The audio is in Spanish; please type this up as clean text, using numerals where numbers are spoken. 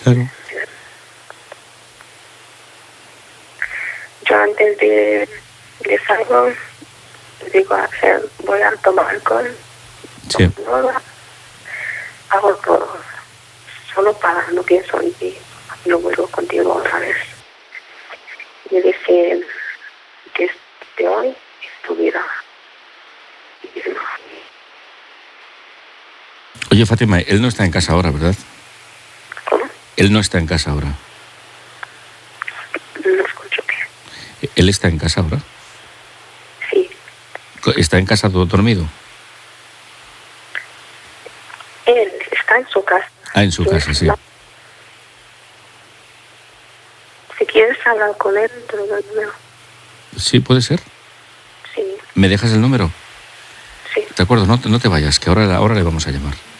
Claro. Yo antes de salgo, digo, voy a tomar alcohol. Sí. Hago todo. Solo para, no pienso en ti. No vuelvo contigo otra vez. Y dice que de hoy es tu vida. Oye, Fátima, él no está en casa ahora, ¿verdad? ¿Cómo? Él no está en casa ahora. No escucho qué. ¿Él está en casa ahora? Sí. ¿Está en casa todo dormido? Él está en su casa. Ah, en su casa, sí. Si quieres hablar con él, te lo doy el número. Sí, puede ser. Sí. ¿Me dejas el número? Sí. De acuerdo, no te vayas, que ahora le vamos a llamar.